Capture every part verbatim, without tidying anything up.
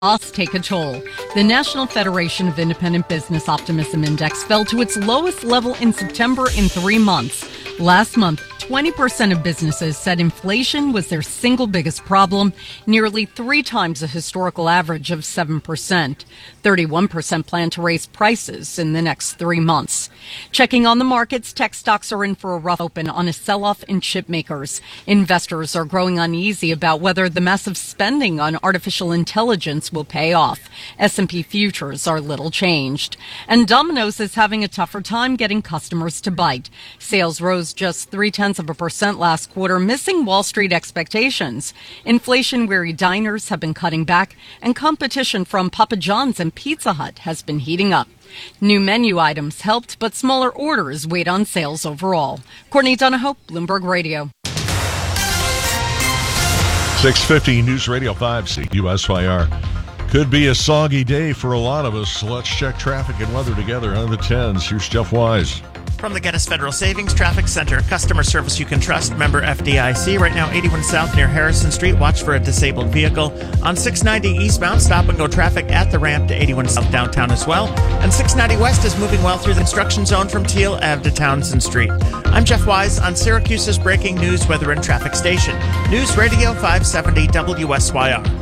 Costs take a toll. The National Federation of Independent Business Optimism Index fell to its lowest level in September in three months. Last month, twenty percent of businesses said inflation was their single biggest problem, nearly three times the historical average of seven percent. thirty-one percent plan to raise prices in the next three months. Checking on the markets, tech stocks are in for a rough open on a sell-off in chip makers. Investors are growing uneasy about whether the massive spending on artificial intelligence will pay off. S and P futures are little changed. And Domino's is having a tougher time getting customers to bite. Sales rose just three-tenths of a percent last quarter, missing Wall Street expectations. Inflation-weary diners have been cutting back, and competition from Papa John's and Pizza Hut has been heating up. New menu items helped, but smaller orders weighed on sales overall. Courtney Donahoe, Bloomberg Radio. six fifty News Radio five C U S Y R. Could be a soggy day for a lot of us. Let's check traffic and weather together on the tens. Here's Jeff Wise. From the Geddes Federal Savings Traffic Center, customer service you can trust, member F D I C. Right now, eighty-one South near Harrison Street. Watch for a disabled vehicle. On six ninety eastbound, stop and go traffic at the ramp to eighty-one South downtown as well. And six ninety west is moving well through the construction zone from Teal Ave to Townsend Street. I'm Jeff Wise on Syracuse's breaking news, weather, and traffic station. News Radio five seventy W S Y R.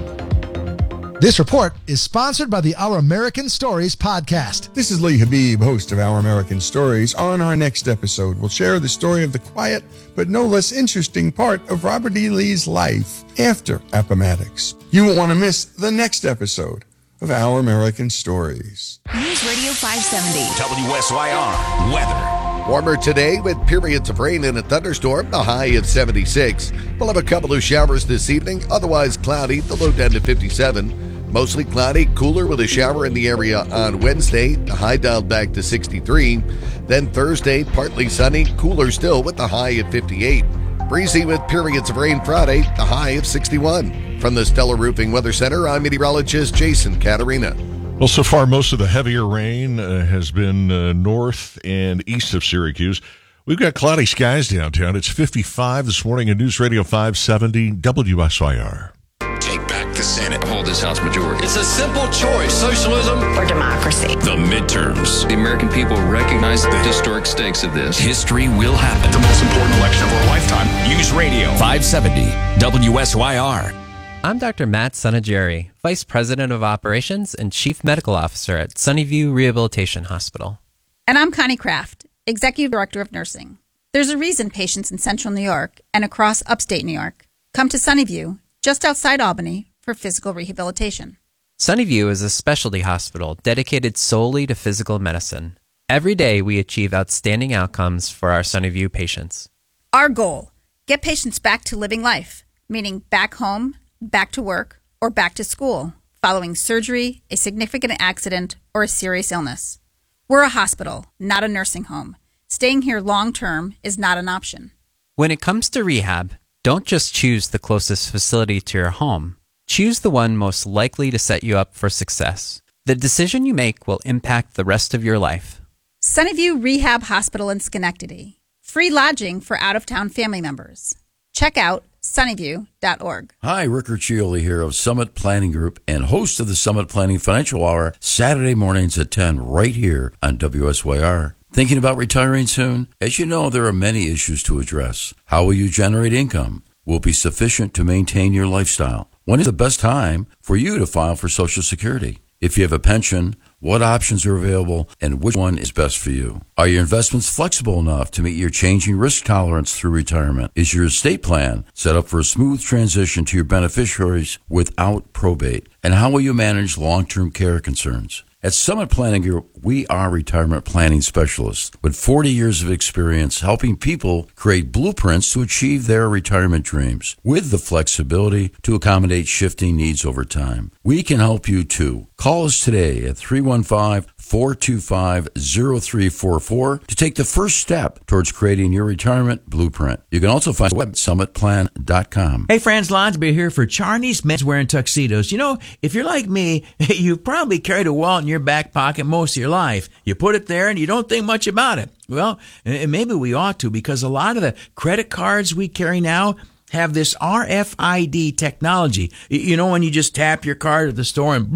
This report is sponsored by the Our American Stories podcast. This is Lee Habib, host of Our American Stories. On our next episode, we'll share the story of the quiet but no less interesting part of Robert E. Lee's life after Appomattox. You won't want to miss the next episode of Our American Stories. News Radio five seventy. W S Y R weather. Warmer today with periods of rain and a thunderstorm, the high of seventy-six. We'll have a couple of showers this evening, otherwise cloudy, the low down to fifty-seven. Mostly cloudy, cooler with a shower in the area on Wednesday, the high dialed back to sixty-three. Then Thursday, partly sunny, cooler still with the high at fifty-eight. Breezy with periods of rain Friday, the high of sixty-one. From the Stellar Roofing Weather Center, I'm meteorologist Jason Caterina. Well, so far, most of the heavier rain uh, has been uh, north and east of Syracuse. We've got cloudy skies downtown. It's fifty-five this morning in News Radio five seventy W S Y R. Take back the Senate. Hold this House majority. It's a simple choice. Socialism or democracy. The midterms. The American people recognize the historic stakes of this. History will happen. The most important election of our lifetime. News Radio five seventy W S Y R. I'm Doctor Matt Sunageri, Vice President of Operations and Chief Medical Officer at Sunnyview Rehabilitation Hospital. And I'm Connie Kraft, Executive Director of Nursing. There's a reason patients in Central New York and across upstate New York come to Sunnyview, just outside Albany, for physical rehabilitation. Sunnyview is a specialty hospital dedicated solely to physical medicine. Every day we achieve outstanding outcomes for our Sunnyview patients. Our goal, get patients back to living life, meaning back home, back to work, or back to school, following surgery, a significant accident, or a serious illness. We're a hospital, not a nursing home. Staying here long-term is not an option. When it comes to rehab, don't just choose the closest facility to your home. Choose the one most likely to set you up for success. The decision you make will impact the rest of your life. Sunnyview Rehab Hospital in Schenectady. Free lodging for out-of-town family members. Check out sunnyview dot org. Hi, Rick Urchioli here of Summit Planning Group and host of the Summit Planning Financial Hour Saturday mornings at ten right here on W S Y R. Thinking about retiring soon? As you know, there are many issues to address. How will you generate income? Will be sufficient to maintain your lifestyle? When is the best time for you to file for Social Security? If you have a pension, what options are available and which one is best for you? Are your investments flexible enough to meet your changing risk tolerance through retirement? Is your estate plan set up for a smooth transition to your beneficiaries without probate? And how will you manage long-term care concerns? At Summit Planning Group, we are retirement planning specialists with forty years of experience helping people create blueprints to achieve their retirement dreams with the flexibility to accommodate shifting needs over time. We can help you too. Call us today at three one five, four two five, zero three four four to take the first step towards creating your retirement blueprint. You can also find us at summit plan dot com. Hey, Franz Lonsby here for Charney's Menswear and Tuxedos. You know, if you're like me, you've probably carried a wallet in your back pocket most of your life. You put it there and you don't think much about it. Well, maybe we ought to, because a lot of the credit cards we carry now have this R F I D technology. You know, when you just tap your card at the store and